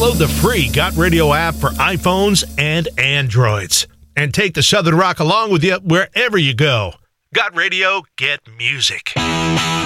Download the free Got Radio app for iPhones and Androids. And take the Southern Rock along with you wherever you go. Got Radio, get music.